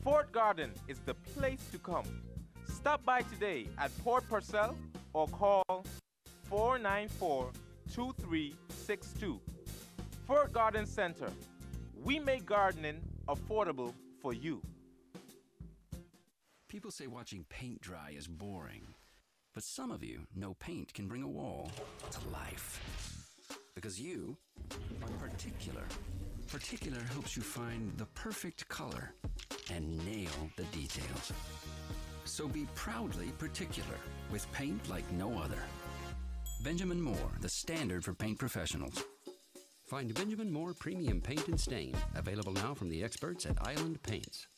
Fort Garden is the place to come. Stop by today at Port Purcell or call 494-2362. Fort Garden Center. We make gardening affordable for you. People say watching paint dry is boring, but some of you know paint can bring a wall to life. Because you are particular. Particular helps you find the perfect color and nail the details. So be proudly particular with paint like no other. Benjamin Moore, the standard for paint professionals. Find Benjamin Moore Premium Paint and Stain, available now from the experts at Island Paints.